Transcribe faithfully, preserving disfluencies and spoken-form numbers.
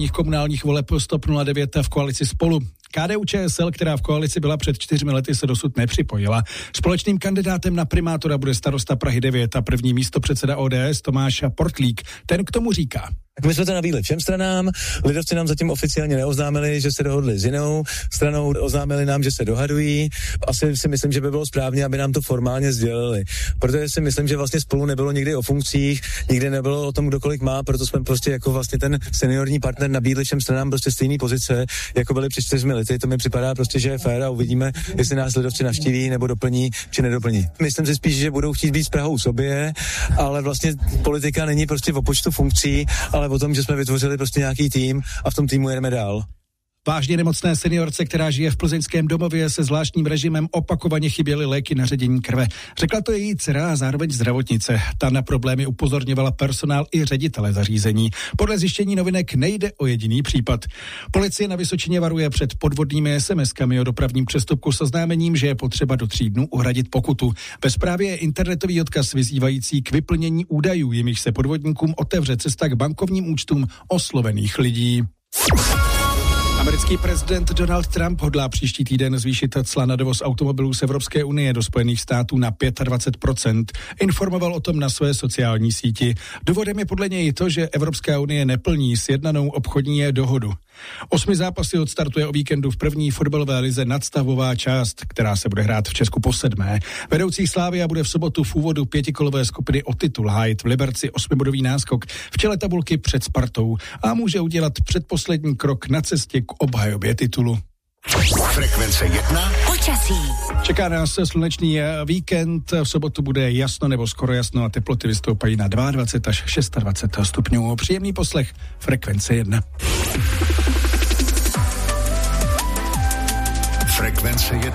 komunálních voleb stop nula devět v koalici Spolu. K D U Č S L, která v koalici byla před čtyřmi lety, se dosud nepřipojila. Společným kandidátem na primátora bude starosta Prahy devět a první místopředseda O D S Tomáš Portlík. Ten k tomu říká. Tak my jsme to nabídli všem stranám, lidovci nám zatím oficiálně neoznámili, že se dohodli s jinou stranou, oznámili nám, že se dohadují. Asi si myslím, že by bylo správně, aby nám to formálně sdělili. Protože si myslím, že vlastně Spolu nebylo nikdy o funkcích, nikdy nebylo o tom, kdo kolik má, proto jsme prostě jako vlastně ten seniorní partner nabídli všem stranám prostě stejné pozice, jako byly před čtyřmi lety. To mi připadá prostě, že je fér a uvidíme, jestli nás lidovci navštíví nebo doplní, či nedoplní. Myslím si spíš, že budou chtít být s Prahou sobě, ale vlastně politika není prostě o počtu funkcí, ale o tom, že jsme vytvořili prostě nějaký tým a v tom týmu jedeme dál. Vážně nemocné seniorce, která žije v plzeňském domově se zvláštním režimem, opakovaně chyběly léky na ředění krve. Řekla to její dcera a zároveň zdravotnice. Ta na problémy upozorňovala personál i ředitele zařízení. Podle zjištění novinek nejde o jediný případ. Policie na Vysočině varuje před podvodnými es em eskami o dopravním přestupku s oznámením, že je potřeba do tří dnů uhradit pokutu. Ve zprávě je internetový odkaz vyzývající k vyplnění údajů, jimiž se podvodníkům otevře cesta k bankovním účtům oslovených lidí. Americký prezident Donald Trump hodlá příští týden zvýšit cla na dovoz automobilů z Evropské unie do Spojených států na dvacet pět procent. Informoval o tom na své sociální síti. Důvodem je podle něj to, že Evropská unie neplní sjednanou obchodní dohodu. Osmi zápasy odstartuje o víkendu v první fotbalové lize nadstavová část, která se bude hrát v Česku po sedmé. Vedoucí Slavia bude v sobotu v úvodu pětikolové skupiny o titul hájit v Liberci osmibodový náskok v čele tabulky před Spartou a může udělat předposlední krok na cestě k obhajobě titulu. Frekvence jedna. Počasí. Čeká nás slunečný víkend, v sobotu bude jasno nebo skoro jasno a teploty vystoupají na dvacet dva až dvacet šest stupňů. Příjemný poslech Frekvence jedna. Frekvence jedna.